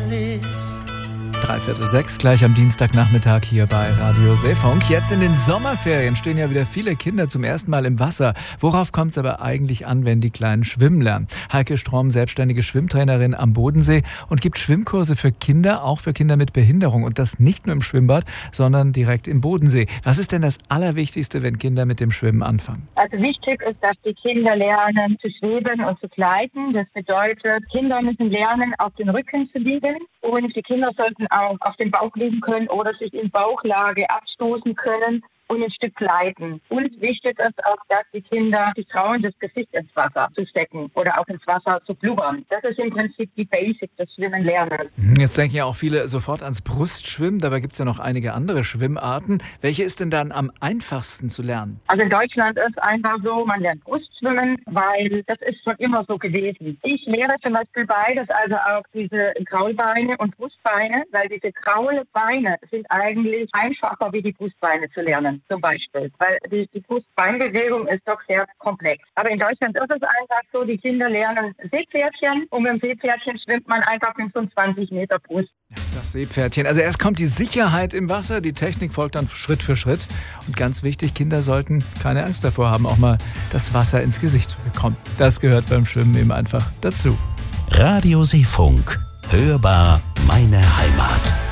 5:45 gleich am Dienstagnachmittag hier bei Radio Seefunk. Jetzt in den Sommerferien stehen ja wieder viele Kinder zum ersten Mal im Wasser. Worauf kommt es aber eigentlich an, wenn die Kleinen schwimmen lernen? Heike Stromm, selbstständige Schwimmtrainerin am Bodensee und gibt Schwimmkurse für Kinder, auch für Kinder mit Behinderung. Und das nicht nur im Schwimmbad, sondern direkt im Bodensee. Was ist denn das Allerwichtigste, wenn Kinder mit dem Schwimmen anfangen? Also wichtig ist, dass die Kinder lernen zu schweben und zu gleiten. Das bedeutet, Kinder müssen lernen, auf den Rücken zu liegen. Und die Kinder sollten auch auf den Bauch liegen können oder sich in Bauchlage abstoßen können und ein Stück gleiten. Und wichtig ist auch, dass die Kinder sich trauen, das Gesicht ins Wasser zu stecken oder auch ins Wasser zu blubbern. Das ist im Prinzip die Basic des Schwimmen lernen. Jetzt denken ja auch viele sofort ans Brustschwimmen. Dabei gibt es ja noch einige andere Schwimmarten. Welche ist denn dann am einfachsten zu lernen? Also in Deutschland ist einfach so, man lernt Brustschwimmen, weil das ist schon immer so gewesen. Ich lehre zum Beispiel beides, also auch diese Kraulbeine und Brustbeine, weil diese Kraulbeine sind eigentlich einfacher wie die Brustbeine zu lernen. Zum Beispiel, weil die Brustbeinbewegung ist doch sehr komplex. Aber in Deutschland ist es einfach so, die Kinder lernen Seepferdchen und mit dem Seepferdchen schwimmt man einfach 25 Meter Brust. Das Seepferdchen. Also erst kommt die Sicherheit im Wasser, die Technik folgt dann Schritt für Schritt. Und ganz wichtig, Kinder sollten keine Angst davor haben, auch mal das Wasser ins Gesicht zu bekommen. Das gehört beim Schwimmen eben einfach dazu. Radio Seefunk. Hörbar meine Heimat.